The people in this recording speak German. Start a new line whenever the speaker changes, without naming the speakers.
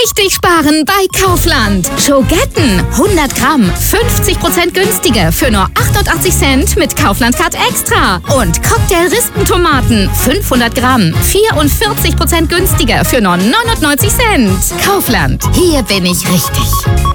Richtig sparen bei Kaufland. Schogetten 100 Gramm, 50% günstiger für nur 88 Cent mit Kaufland Card Extra. Und Cocktail-Rispentomaten 500 Gramm, 44% günstiger für nur 99 Cent. Kaufland, hier bin ich richtig.